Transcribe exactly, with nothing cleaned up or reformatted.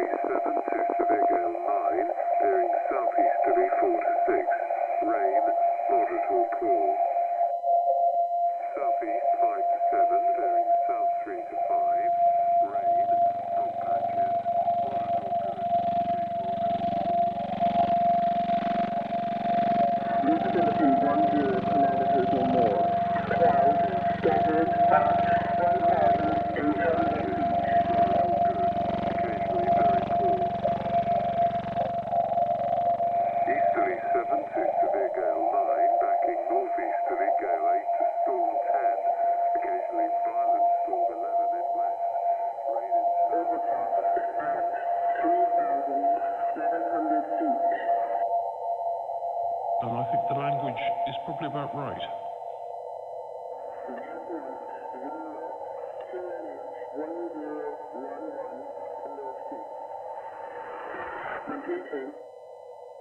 seven to severe gale nine, bearing southeasterly four to six. Rain, moderate or poor. Southeast five to seven, bearing south three to five. Rain, fog patches, moderate or good. Visibility one zero kilometers or more. Clouds scattered at one thousand eight hundred feet. Occasionally very poor. Easterly seven to severe gale nine, backing northeasterly gale eight to storm ten. Occasionally violent storm eleven in west. Rain in south. Overcast at three thousand seven hundred feet. And I think the language is probably about right. one zero one one, north east. Repeating.